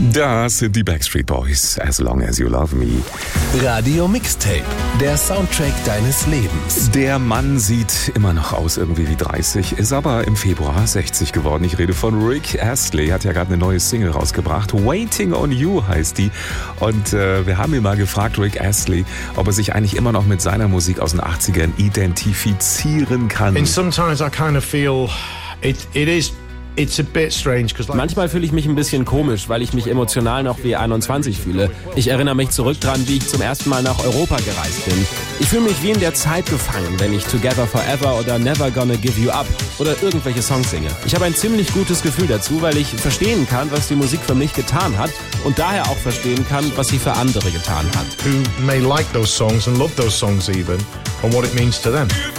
Das sind die Backstreet Boys, As Long As You Love Me. Radio Mixtape, der Soundtrack deines Lebens. Der Mann sieht immer noch aus irgendwie wie 30, ist aber im Februar 60 geworden. Ich rede von Rick Astley, hat ja gerade eine neue Single rausgebracht. Waiting on You heißt die. Und wir haben ihn mal gefragt, Rick Astley, ob er sich eigentlich immer noch mit seiner Musik aus den 80ern identifizieren kann. And sometimes I kind of feel it's a bit strange. Manchmal fühle ich mich ein bisschen komisch, weil ich mich emotional noch wie 21 fühle. Ich erinnere mich zurück dran, wie ich zum ersten Mal nach Europa gereist bin. Ich fühle mich wie in der Zeit gefangen, wenn ich Together Forever oder Never Gonna Give You Up oder irgendwelche Songs singe. Ich habe ein ziemlich gutes Gefühl dazu, weil ich verstehen kann, was die Musik für mich getan hat und daher auch verstehen kann, was sie für andere getan hat. Who may like those songs and love those songs even, and what it means to them.